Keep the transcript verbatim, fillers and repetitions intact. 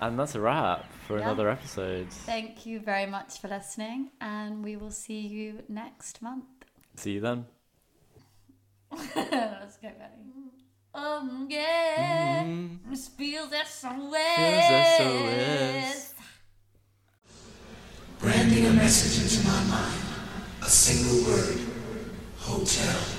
And that's a wrap for Yeah. another episode. Thank you very much for listening, and we will see you next month. See you then. Let's go, Benny. Um, yeah. Mm-hmm. This feels S O S. Feels S O S. Branding a message into my mind. A single word. Hotel.